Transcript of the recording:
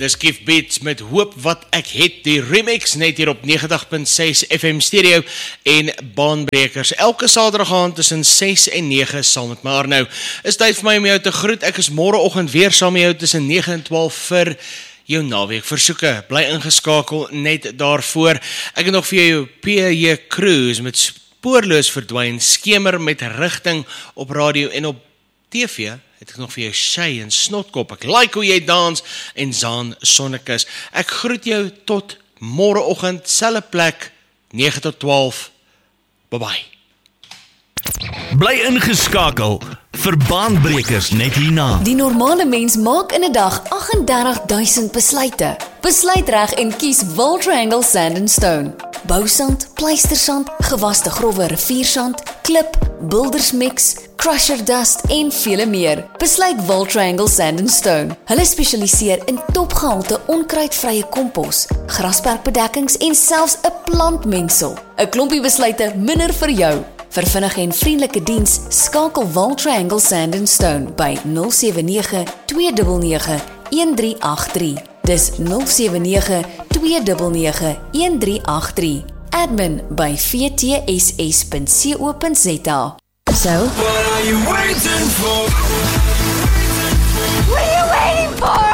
Dis Keith Beats met Hoop Wat Ek Het, die remix net hier op 90.6 FM Stereo en Baanbrekers. Elke Saterdag aand tussen 6 en 9 saam met my Arno. Is tyd vir my om jou te groet. Ek is môreoggend weer saam met jou tussen 9 en 12 vir jou naweek versoeke. Bly ingeskakel net daarvoor. Ek het nog vir jou PJ Cruise met Spoorloos Verdwyn, skemer met rigting op radio en op TV. Het ek nog vir jou Shay en Snotkop. Ek like hoe jy dans en Zaan Sonnekus. Ek groet jou tot môreoggend, selfe plek, 9 tot 12. Bye bye. Bly ingeskakel vir Baanbrekers net hierna. Die normale mens maak in 'n dag 38.000 besluite. Besluit reg en kies Wil Triangle Sand and Stone. Bousand, pleistersand, gewaste growwe riviersand, klip, bouldersmix, crusher dust en vele meer. Besluit Wil Triangle Sand and Stone. Hulle spesialiseer in topgehalte onkruidvrye kompos, grasperkbedekkings en selfs 'n plantmengsel. 'n Klompie besluite minder vir jou. Vir vinnige en vriendelike diens, skakel Wil Triangle Sand and Stone by 079 299 1383. Dis 079 299 1383. Admin by vtss.co.za. So, What are you waiting for? what are you waiting for?